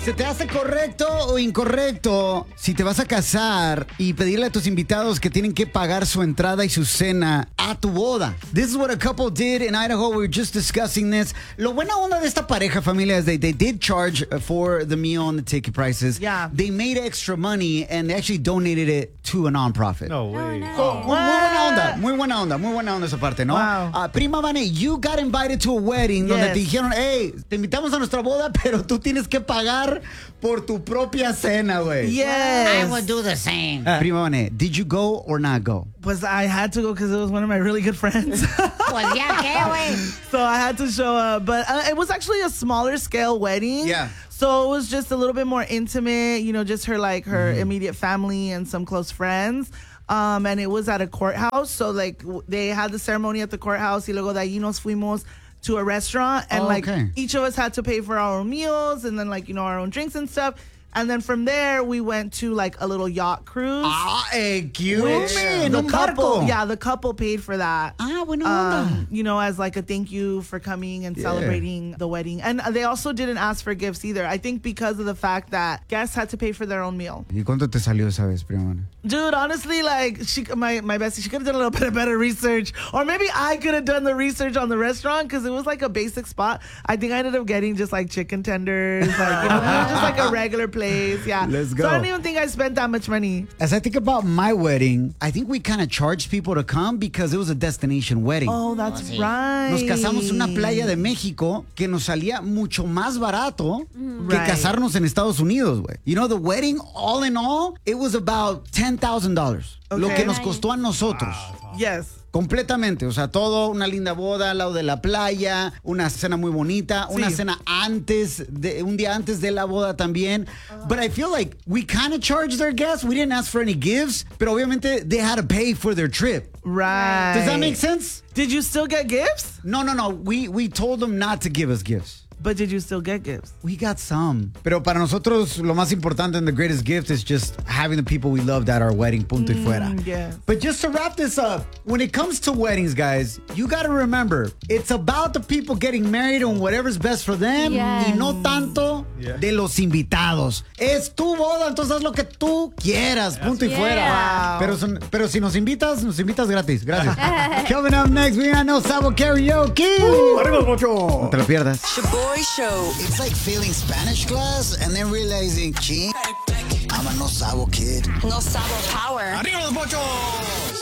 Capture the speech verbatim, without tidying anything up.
¿Se te hace correcto o incorrecto si te vas a casar y pedirle a tus invitados que tienen que pagar su entrada y su cena a tu boda? This is what a couple did in Idaho. We were just discussing this. Lo buena onda de esta pareja, familia, is they, they did charge for the meal and the ticket prices. Yeah. They made extra money and they actually donated it to a nonprofit. No way. So, muy, muy buena onda, muy buena onda, muy buena onda esa parte, ¿no? Wow. Uh, Prima Vane, you got invited to a wedding donde Yes. te dijeron, hey, te invitamos a nuestra boda, pero tú tienes que pagar por tu propia cena, güey. Yes. I would do the same. Prima Vane, did you go or not go? Pues I had to go because it was one of my really good friends. Pues ya qué, güey. So I had to show up. But uh, it was actually a smaller scale wedding. Yeah. So it was just a little bit more intimate, you know, just her, like, her mm-hmm. immediate family and some close friends. Um, and it was at a courthouse. So, like, w- they had the ceremony at the courthouse. Y luego de ahí nos fuimos to a restaurant. And, Oh, like, okay. each of us had to pay for our own meals and then, like, you know, our own drinks and stuff. And then from there, we went to, like, a little yacht cruise. Ah, eh, cute. Which En the un couple, barco. yeah, the couple paid for that. Ah, buena onda. Um, you know, as like a thank you for coming and Yeah. celebrating the wedding. And they also didn't ask for gifts either. I think because of the fact that guests had to pay for their own meal. ¿Y cuánto te salió esa vez, Prima Vane? Dude, honestly, like, she, my, my bestie, she could have done a little bit of better research. Or maybe I could have done the research on the restaurant because it was like a basic spot. I think I ended up getting just like chicken tenders. Like, you know, it was just like a regular place. Yeah. Let's go. So I don't even think I spent that much money. As I think about my wedding, I think we kind of charged people to come because it was a destination wedding. Oh, that's sí. right. Nos casamos en una playa de México que nos salía mucho más barato que Right. casarnos en Estados Unidos, güey. You know, the wedding, all in all, it was about ten thousand dollars. Lo Okay. que nos costó a nosotros. Yes. Completamente, o sea, todo, una linda boda al lado de la playa, una cena muy bonita, una Sí. cena antes, de, un día antes de la boda también. But I feel like we kind of charged their guests. We didn't ask for any gifts, pero obviamente they had to pay for their trip. Right. Does that make sense? Did you still get gifts? No, no, no. We, we told them not to give us gifts. But did you still get gifts? We got some. Pero para nosotros, lo más importante and the greatest gift is just having the people we loved at our wedding, punto y fuera. yes. But just to wrap this up, when it comes to weddings, guys, you got to remember, it's about the people getting married and whatever's best for them, Yes. y no tanto Yeah. de los invitados. Es tu boda, entonces haz lo que tú quieras, punto y Yeah. fuera. Pero, son- pero si nos invitas, nos invitas gratis. Gracias. Coming up next, we got No Sabo Karaoke. ¡Arriba, Mocho! No te lo pierdas. Boy Show. It's like failing Spanish class and then realizing, ching, I'm a no sabo kid. No Sabo Power. ¡Arriba los mochos!